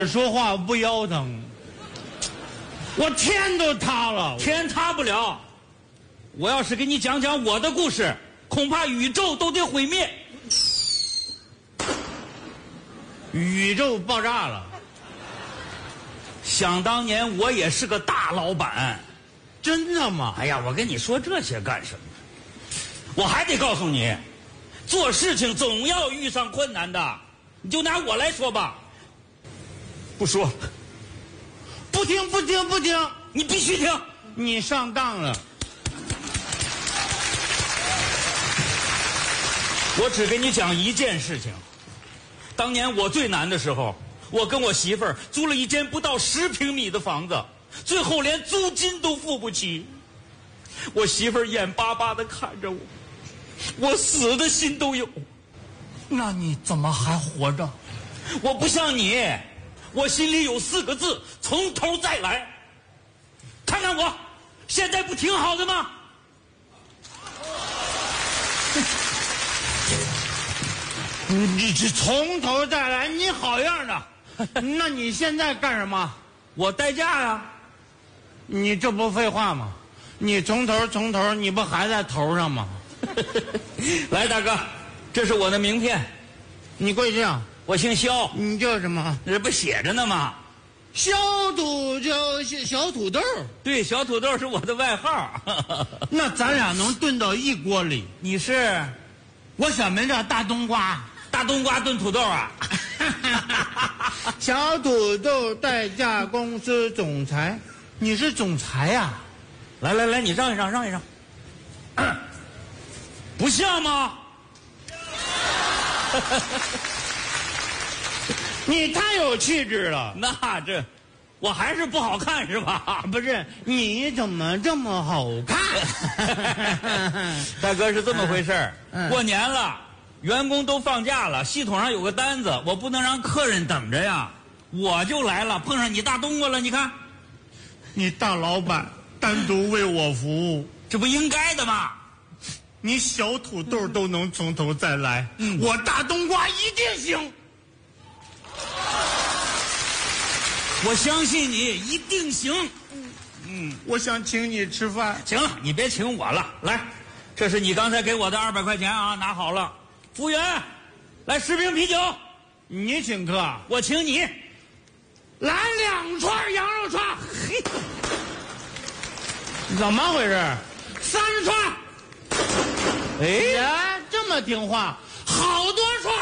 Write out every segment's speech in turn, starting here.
说话不腰疼，我天都塌了。 天塌不了。我要是给你讲讲我的故事，恐怕宇宙都得毁灭。 宇宙爆炸了。 想当年我也是个大老板。 真的吗？ 哎呀，我跟你说这些干什么？我还得告诉你，做事情总要遇上困难的。你就拿我来说吧。不说了。 不听不听不听， 你必须听。 你上当了。 我只给你讲一件事情。当年我最难的时候，我跟我媳妇儿租了一间不到10平米的房子，最后连租金都付不起。我媳妇儿眼巴巴地看着我，我死的心都有。 那你怎么还活着？ 我不像你，我心里有4个字：从头再来。看看我，现在不挺好的吗？ 你这从头再来，你好样的。那你现在干什么？ 我代驾呀。 你这不废话吗？你从头，你不还在头上吗？ 来，大哥，这是我的名片。 你贵姓？ 我姓肖。 你叫什么？ 这不写着呢吗？ 小土豆。 对，小土豆是我的外号。 那咱俩能炖到一锅里。 你是？ 我小名叫大冬瓜。 大冬瓜炖土豆啊。 小土豆代驾公司总裁。你是总裁呀？ 来，你让一让。不像吗？ 你太有气质了。 那这我还是不好看是吧？ 不是，你怎么这么好看？ 大哥是这么回事儿。过年了，员工都放假了，系统上有个单子，我不能让客人等着呀，我就来了，碰上你大冬瓜了，你看。 你大老板单独为我服务， 这不应该的吗？ 你小土豆都能从头再来，我大冬瓜一定行。 我相信你一定行。 我想请你吃饭。 行了，你别请我了。来，这是你刚才给我的200块钱啊，拿好了。服务员，来10瓶啤酒。 你请客， 我请你。 来2串羊肉串。嘿，怎么回事？30串。哎，这么听话，好多串。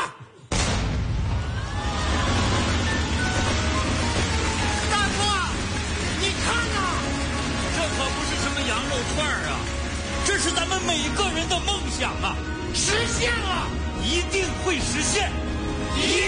大哥，你看呐， 这可不是什么羊肉串啊，这是咱们每个人的梦想啊， 实现了， 一定会实现。